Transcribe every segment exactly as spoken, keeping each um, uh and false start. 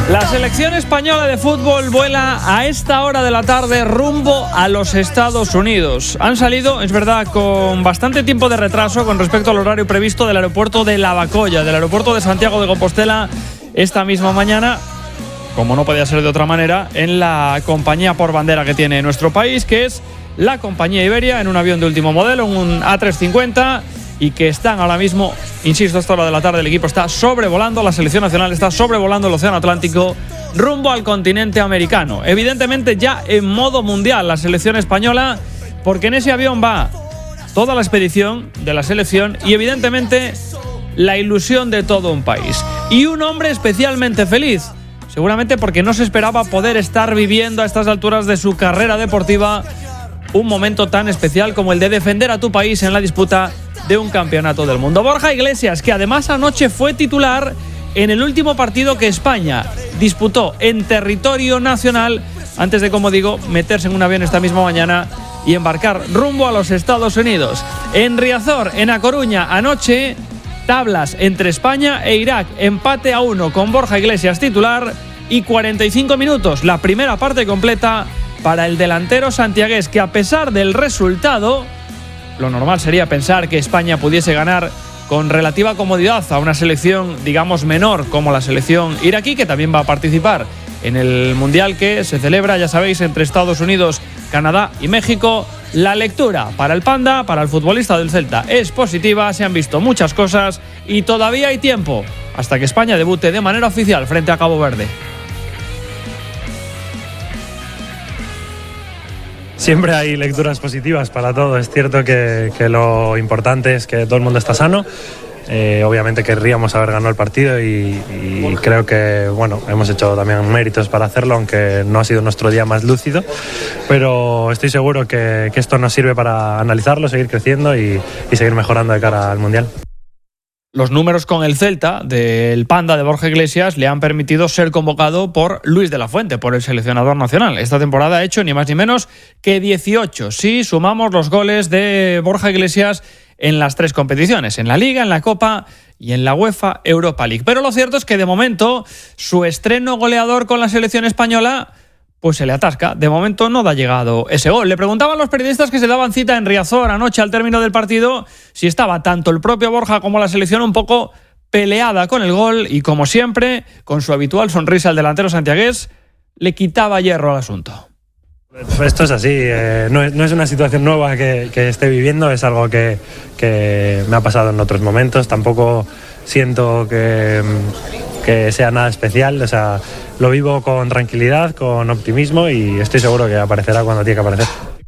La selección española de fútbol vuela a esta hora de la tarde rumbo a los Estados Unidos. Han salido, es verdad, con bastante tiempo de retraso con respecto al horario previsto del aeropuerto de Lavacolla, del aeropuerto de Santiago de Compostela, esta misma mañana, como no podía ser de otra manera, en la compañía por bandera que tiene nuestro país, que es la compañía Iberia, en un avión de último modelo, un A trescientos cincuenta, y que están ahora mismo, insisto, a esta hora de la tarde el equipo está sobrevolando, la selección nacional está sobrevolando el océano Atlántico rumbo al continente americano. Evidentemente ya en modo mundial la selección española, porque en ese avión va toda la expedición de la selección y evidentemente la ilusión de todo un país. Y un hombre especialmente feliz, seguramente porque no se esperaba poder estar viviendo a estas alturas de su carrera deportiva un momento tan especial como el de defender a tu país en la disputa de un campeonato del mundo. Borja Iglesias, que además anoche fue titular en el último partido que España disputó en territorio nacional antes de, como digo, meterse en un avión esta misma mañana y embarcar rumbo a los Estados Unidos. En Riazor, en A Coruña, anoche, tablas entre España e Irak, empate a uno con Borja Iglesias titular y cuarenta y cinco minutos, la primera parte completa para el delantero santiagués, que a pesar del resultado, lo normal sería pensar que España pudiese ganar con relativa comodidad a una selección, digamos, menor como la selección iraquí, que también va a participar en el Mundial que se celebra, ya sabéis, entre Estados Unidos, Canadá y México. La lectura para el Panda, para el futbolista del Celta, es positiva, se han visto muchas cosas y todavía hay tiempo hasta que España debute de manera oficial frente a Cabo Verde. Siempre hay lecturas positivas para todo. Es cierto que, que lo importante es que todo el mundo está sano. Eh, obviamente querríamos haber ganado el partido y, y creo que bueno, hemos hecho también méritos para hacerlo, aunque no ha sido nuestro día más lúcido. Pero estoy seguro que, que esto nos sirve para analizarlo, seguir creciendo y, y seguir mejorando de cara al Mundial. Los números con el Celta del Panda de Borja Iglesias le han permitido ser convocado por Luis de la Fuente, por el seleccionador nacional. Esta temporada ha hecho ni más ni menos que dieciocho, si sumamos los goles de Borja Iglesias en las tres competiciones, en la Liga, en la Copa y en la UEFA Europa League. Pero lo cierto es que de momento su estreno goleador con la selección española pues se le atasca. De momento no da llegado ese gol. Le preguntaban los periodistas que se daban cita en Riazor anoche al término del partido si estaba tanto el propio Borja como la selección un poco peleada con el gol y, como siempre, con su habitual sonrisa al delantero santiagués, le quitaba hierro al asunto. Esto es así, eh, no, es, no es una situación nueva que, que esté viviendo, es algo que, que me ha pasado en otros momentos. Tampoco siento que, que sea nada especial, o sea, lo vivo con tranquilidad, con optimismo y estoy seguro que aparecerá cuando tiene que aparecer.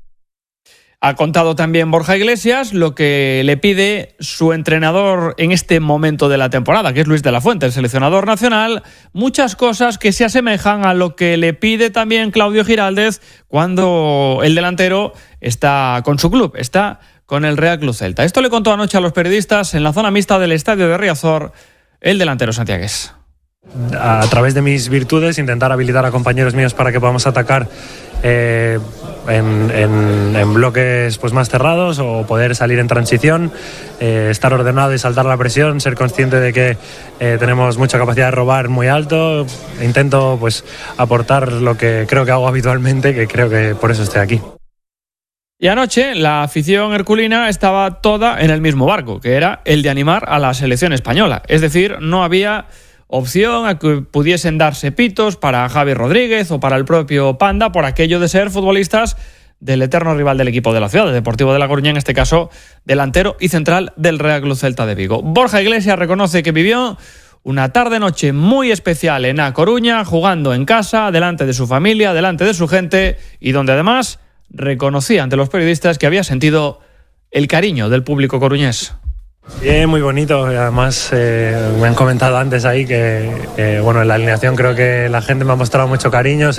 Ha contado también Borja Iglesias lo que le pide su entrenador en este momento de la temporada, que es Luis de la Fuente, el seleccionador nacional. Muchas cosas que se asemejan a lo que le pide también Claudio Giraldez cuando el delantero está con su club, está con el Real Club Celta. Esto le contó anoche a los periodistas en la zona mixta del estadio de Riazor el delantero santiagués. A través de mis virtudes, intentar habilitar a compañeros míos para que podamos atacar eh, en, en, en bloques pues más cerrados o poder salir en transición, eh, estar ordenado y saltar la presión, ser consciente de que eh, tenemos mucha capacidad de robar muy alto. Intento pues aportar lo que creo que hago habitualmente, que creo que por eso estoy aquí. Y anoche la afición herculina estaba toda en el mismo barco, que era el de animar a la selección española. Es decir, no había opción a que pudiesen darse pitos para Javi Rodríguez o para el propio Panda por aquello de ser futbolistas del eterno rival del equipo de la ciudad, el Deportivo de La Coruña, en este caso delantero y central del Real Club Celta de Vigo. Borja Iglesias reconoce que vivió una tarde-noche muy especial en A Coruña, jugando en casa, delante de su familia, delante de su gente, y donde además reconocía ante los periodistas que había sentido el cariño del público coruñés. Bien, muy bonito. Además, eh, me han comentado antes ahí que, eh, bueno, en la alineación creo que la gente me ha mostrado mucho cariño.